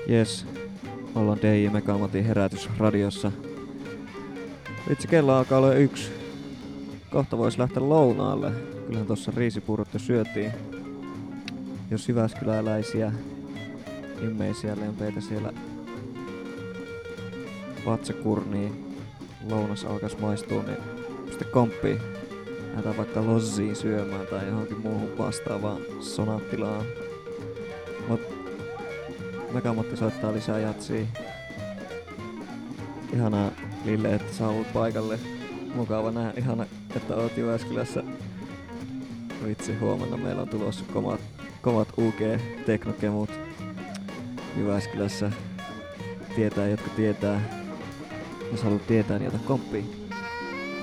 Jes, ollaan DJ Megamotin herätysradiossa. Vitsi, kello alkaa olla 1. Kohta vois lähteä lounaalle. Kyllähän tossa riisipurut jo syötiin. Jos jyväskyläläisiä immeisiä lempeitä siellä vatsakurniin lounas alkas maistua, niin sitten komppii. Lähdetään vaikka lossiin syömään tai johonkin muuhun vastaavaan sonattilaan. Mut Megamotti soittaa lisää jatsia. Ihanaa, Lille, että saavut paikalle. Mukava nähdä. Ihana, että oot Jyväskylässä. Vitsi, huomenna meillä on tulossa kovat UG-teknokemut Jyväskylässä. Tietää, jotka tietää. Jos haluat tietää, niin ota komppia.